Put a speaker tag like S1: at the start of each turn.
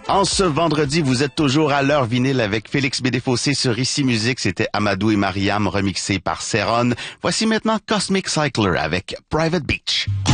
S1: En ce vendredi, vous êtes toujours à l'heure vinyle avec Félix Bédéfossé sur Ici Musique. C'était Amadou et Mariam remixé par Céron. Voici maintenant Cosmic Cycler avec Private Beach.